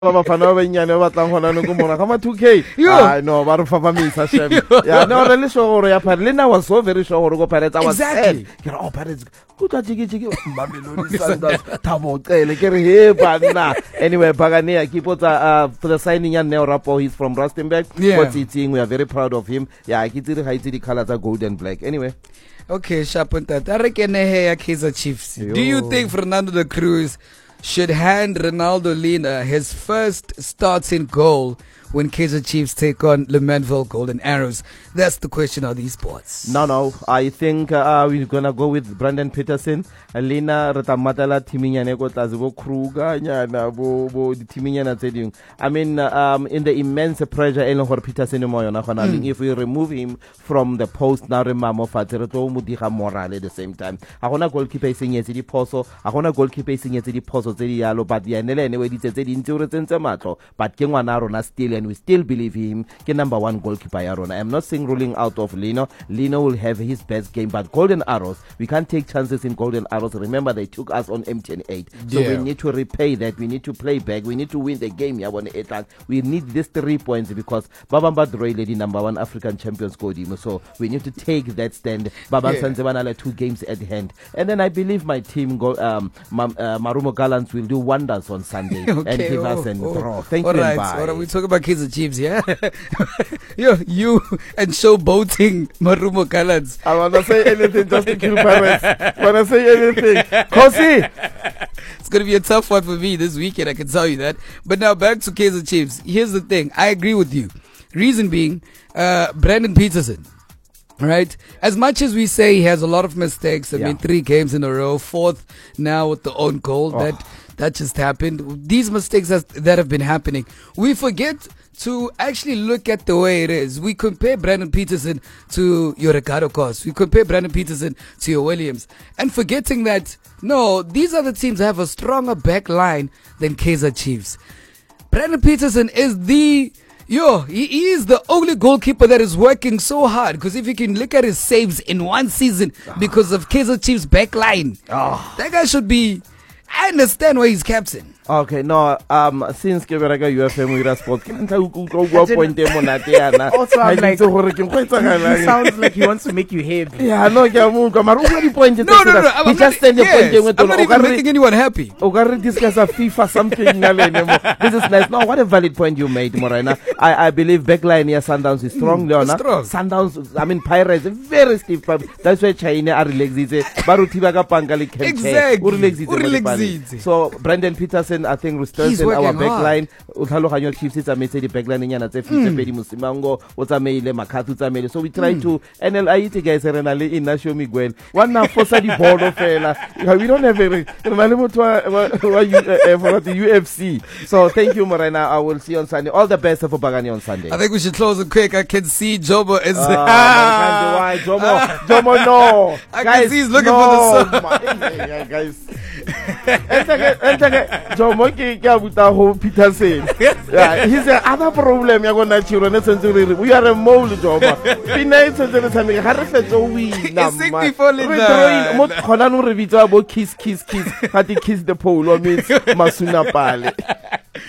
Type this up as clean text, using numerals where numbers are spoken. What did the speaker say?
Bafana ba benyane ba batlang gona no go mona ga ma 2K no ba re fafamisa shem yeah no re le sure ya phare le na was so very sure go Pirates I was sad ke re Pirates go tla jiki Mamelodi Sundowns thabo cele ke re he bana anyway Bagania keep for the signing ya Neo Rapo, he's from Rustenburg what's eating, we are very proud of him yeah ke tsiri ga itse di colors are gold and black anyway. Okay, Shapunta, Kaizer Chiefs. Do you think Fernando de Cruz should hand Ronaldo Lina his first starting goal when Kaizer Chiefs take on Le Manville Golden Arrows? That's the question of these sports. No, I think we're gonna go with Brandon Peterson. Lina retamatala timinyane go tlazibo Kruger nyana bo timinyana tseding. I mean in the immense pressure eleng gore Peterson mo yona gona if we remove him from the post na re mamo fatsere to mo diga moral at the same time. A gona goalkeeper senyetse di phoso, a gona goalkeeper senyetse di phoso tse di yalo but ya nele ene we ditse tse dintse re tsentse matlo but ke ngwana rona still and we still believe him ke number 1 goalkeeper ya rona. I am not saying ruling out of Lino will have his best game but Golden Arrows, we can't take chances in Golden Arrows. Remember they took us on MTN 8 so we need to repay that, we need to play back, we need to win the game ya bone etlang. We need these 3 points because Babamba Droy lady number 1 African champions Godimo, so we need to take that stand. Baba Sanzebanala 2 games at hand and then I believe my team Marumo Gallants will do wonders on Sunday and give us a draw. Thank you and bye. Alright, we talk about Kaizer Chiefs, yeah? you and showboating Marumo Gallants. I wanna say anything just to kill Pirates. Wanna say anything? Kosi! It's gonna be a tough one for me this weekend, I can tell you that. But now back to Kaizer Chiefs. Here's the thing, I agree with you. Reason being, Brandon Peterson. Right? As much as we say he has a lot of mistakes, I mean 3 games in a row, 4th now with the own goal, that just happened. These mistakes that have been happening, we forget to actually look at the way it is. We compare Brandon Peterson to your Ricardo Kos. We compare Brandon Peterson to your Williams. And forgetting that, no, these other teams have a stronger back line than Kaizer Chiefs. Brandon Peterson is he is the only goalkeeper that is working so hard, because if you can look at his saves in one season because of Kaizer Chiefs back line, that guy should be, I understand why he's captain. Okay, no, since ke bereka UFM we sport ke ntla go point e monate yana. Also I'm like, he sounds like he wants to make you happy. Yeah, no, ke mo ka maru di point e no, he just stand the point e I'm not even making anyone happy. O ka re discuss a FIFA something na le mo. This is nice. No, what a valid point you made, Morena. I believe backline here Sundowns is strong, Leona. Sundowns, I mean Pirates very stiff. That's why China are relaxed. Baruti ba ka pankali can exactly. So Brandon Peterson, I think, strengthen our backline. Utlhaloganyo Chiefs is amazing, the backline nyana tse fitse Musimango o tsamaile Makhathu tsamaile, so we try to NLIT guys rena le Inacio Miguel one now for the ball fela. We don't have a for the UFC. So thank you Morena, I will see you on Sunday. All the best for Bagani on Sunday. I think we should close it quick. I can see Jomo is why Jomo no. I can see he's looking for the sun. Guys. Jomo ke Peterson. Yeah, he's a other problem ya gona children sense we are a mole Jomo. Pina sense something ha re fetso we na ma. Mo khona no re bitsa bo kiss. Hati kiss the pole means masuna pale.